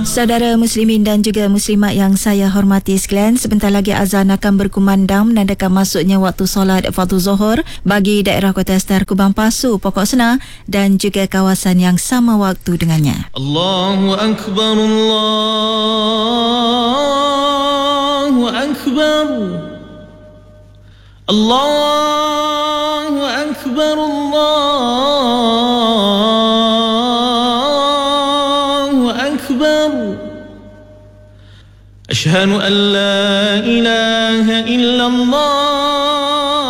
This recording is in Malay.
Saudara muslimin dan juga muslimat yang saya hormati sekalian, sebentar lagi azan akan berkumandang menandakan masuknya waktu solat fardu zuhur bagi daerah Kota Star, Kubang Pasu, Pokok Senar dan juga kawasan yang sama waktu dengannya. Allahu Akbar, Allahu Akbar, Allahu Akbar, Allahu Akbar. Ashhadu an la ilaha illallah.